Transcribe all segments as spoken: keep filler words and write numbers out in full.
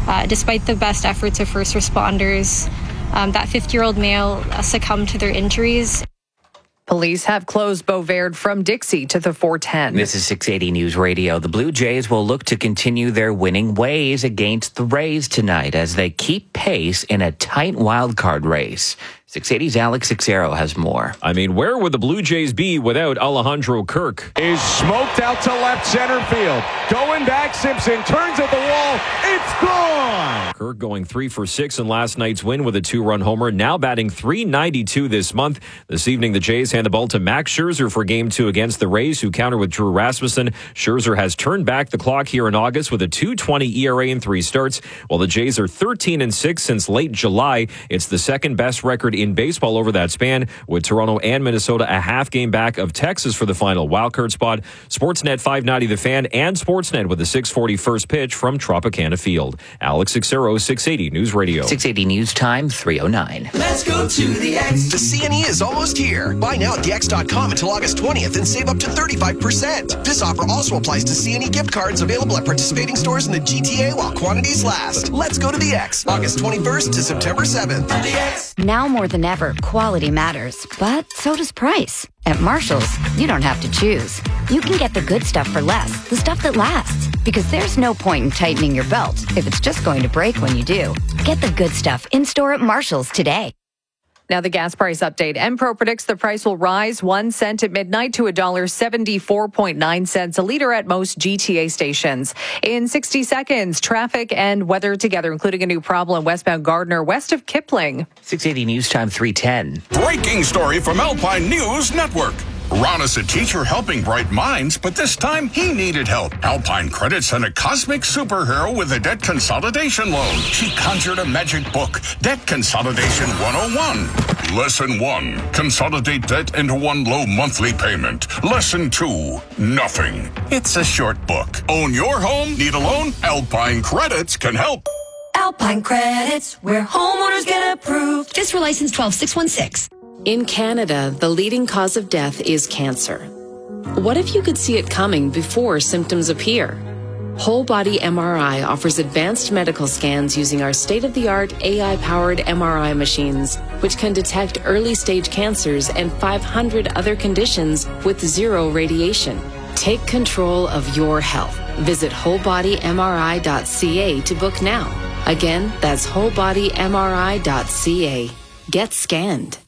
Uh, despite the best efforts of first responders, um, that fifty-year-old male uh, succumbed to their injuries. Police have closed Beauvert from Dixie to the four ten. This is six eighty News Radio. The Blue Jays will look to continue their winning ways against the Rays tonight as they keep pace in a tight wildcard race. six eighty's Alex Sixero has more. I mean, where would the Blue Jays be without Alejandro Kirk? Is smoked out to left center field. Going back, Simpson turns at the wall. It's gone! Kirk going three for six in last night's win with a two-run homer, now batting three ninety-two this month. This evening, the Jays hand the ball to Max Scherzer for game two against the Rays, who counter with Drew Rasmussen. Scherzer has turned back the clock here in August with a two twenty E R A in three starts, while the Jays are thirteen and six since late July. It's the second best record in baseball over that span, with Toronto and Minnesota a half game back of Texas for the final wildcard spot. Sportsnet five ninety The Fan and Sportsnet with a six forty first pitch from Tropicana Field. Alex Sixero, six eighty News Radio. six eighty News Time, three oh nine. Let's go to the X. The C N E is almost here. Buy now at the X dot com until August twentieth and save up to thirty-five percent. This offer also applies to C N E gift cards available at participating stores in the G T A while quantities last. Let's go to the X. August twenty-first to September seventh. The X. Now more than ever, quality matters, but so does price. At Marshall's, you don't have to choose. You can get the good stuff for less, the stuff that lasts. Because there's no point in tightening your belt if it's just going to break when you do. Get the good stuff in-store at Marshall's today. Now the gas price update. Enpro predicts the price will rise one cent at midnight to one dollar seventy-four point nine cents a litre at most G T A stations. In sixty seconds, traffic and weather together, including a new problem westbound Gardner, west of Kipling. six eighty News Time, three ten. Breaking story from Alpine News Network. Ron is a teacher helping bright minds, but this time he needed help. Alpine Credit sent a cosmic superhero with a debt consolidation loan. She conjured a magic book, Debt Consolidation one oh one. Lesson one, consolidate debt into one low monthly payment. Lesson two, nothing. It's a short book. Own your home? Need a loan? Alpine Credits can help. Alpine Credits, where homeowners get approved. FSRA license twelve six one six. In Canada, the leading cause of death is cancer. What if you could see it coming before symptoms appear? Whole Body M R I offers advanced medical scans using our state-of-the-art A I-powered M R I machines, which can detect early-stage cancers and five hundred other conditions with zero radiation. Take control of your health. Visit whole body M R I dot C A to book now. Again, that's whole body M R I dot C A. Get scanned.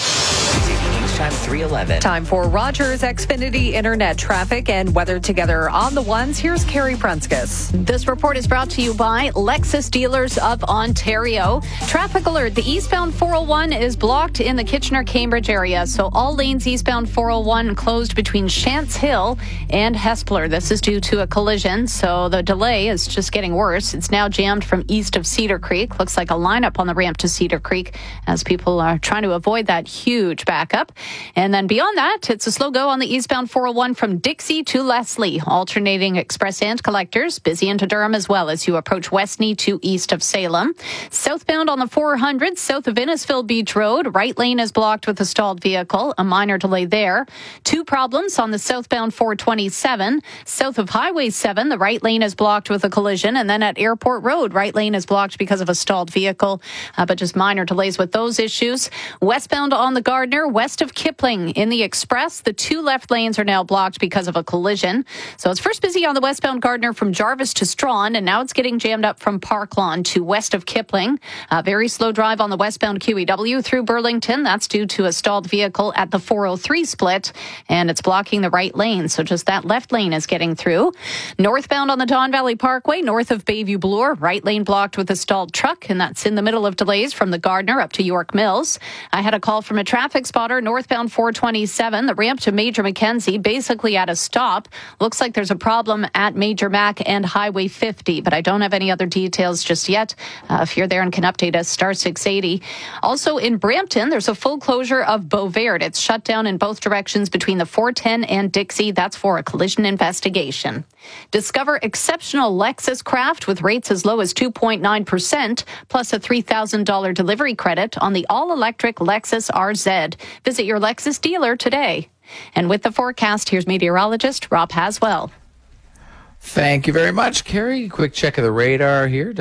Time three eleven. Time for Rogers Xfinity Internet traffic and weather together on the ones. Here's Carrie Prunskis. This report is brought to you by Lexus Dealers of Ontario. Traffic alert. The eastbound four oh one is blocked in the Kitchener-Cambridge area. So all lanes eastbound four oh one closed between Shants Hill and Hespeler. This is due to a collision. So the delay is just getting worse. It's now jammed from east of Cedar Creek. Looks like a lineup on the ramp to Cedar Creek as people are trying to avoid that huge backup. And then beyond that, it's a slow go on the eastbound four oh one from Dixie to Leslie, alternating express and collectors, busy into Durham as well as you approach Westney to east of Salem. Southbound on the four hundred, south of Innisfil Beach Road, right lane is blocked with a stalled vehicle, a minor delay there. Two problems on the southbound four twenty-seven, south of Highway seven, the right lane is blocked with a collision, and then at Airport Road, right lane is blocked because of a stalled vehicle, uh, but just minor delays with those issues. Westbound on the Gardner, west of Kipling in the Express, the two left lanes are now blocked because of a collision. So it's first busy on the westbound Gardner from Jarvis to Strawn, and now it's getting jammed up from Park Lawn to west of Kipling. A very slow drive on the westbound Q E W through Burlington. That's due to a stalled vehicle at the four oh three split, and it's blocking the right lane. So just that left lane is getting through. Northbound on the Don Valley Parkway, north of Bayview Bloor, right lane blocked with a stalled truck, and that's in the middle of delays from the Gardner up to York Mills. I had a call from a traffic spotter northbound four twenty-seven, the ramp to Major Mackenzie, basically at a stop. Looks like there's a problem at Major Mac and Highway fifty, but I don't have any other details just yet. Uh, if you're there and can update us, star six eighty. Also in Brampton, there's a full closure of Beauvert. It's shut down in both directions between the four ten and Dixie. That's for a collision investigation. Discover exceptional Lexus craft with rates as low as two point nine percent, plus a three thousand dollars delivery credit on the all-electric Lexus R Z. Visit your Lexus dealer today. And with the forecast, here's meteorologist Rob Haswell. Thank you very much, Carrie. Quick check of the radar here.